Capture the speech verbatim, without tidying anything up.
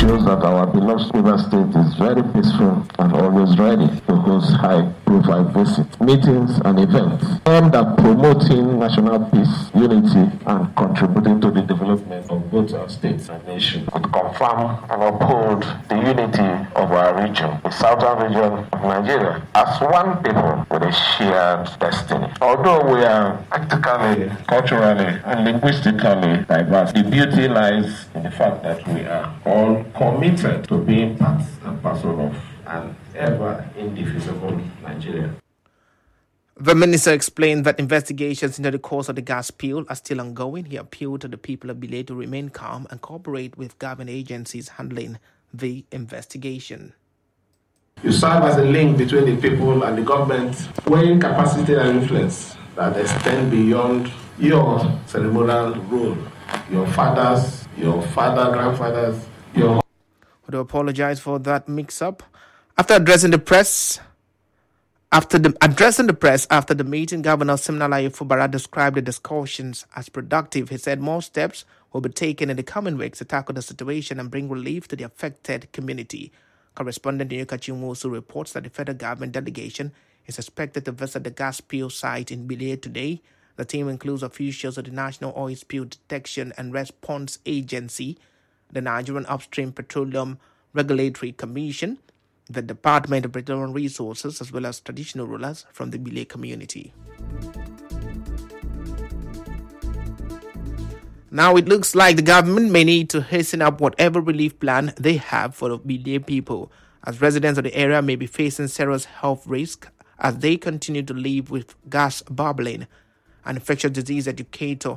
shows that our beloved River State is very peaceful and always ready to host high-profile visits, meetings, and events aimed at promoting national peace, unity, and contributing to the development of both our states and nations. We confirm and uphold the unity of our region, the southern region of Nigeria, as one people with a shared destiny. Although we are ethnically, culturally, and linguistically diverse, the beauty lies in the fact that we are all committed to being part and parcel of an ever indivisible Nigeria. The minister explained that investigations into the cause of the gas spill are still ongoing. He appealed to the people of Bile to remain calm and cooperate with government agencies handling the investigation. You serve as a link between the people and the government, weighing capacity and influence that extend beyond your ceremonial role, your fathers, your father, grandfathers, your... I do apologize for that mix-up. After addressing the press, after the addressing the press after the meeting, Governor Siminalayi Fubara described the discussions as productive. He said more steps will be taken in the coming weeks to tackle the situation and bring relief to the affected community. Correspondent Nyuka Chimusu reports that the federal government delegation is expected to visit the gas spill site in Bile today. The team includes officials of the National Oil Spill Detection and Response Agency, the Nigerian Upstream Petroleum Regulatory Commission, the Department of Petroleum Resources, as well as traditional rulers from the Bile community. Now it looks like the government may need to hasten up whatever relief plan they have for the Bile people, as residents of the area may be facing serious health risks as they continue to live with gas bubbling. An infectious disease educator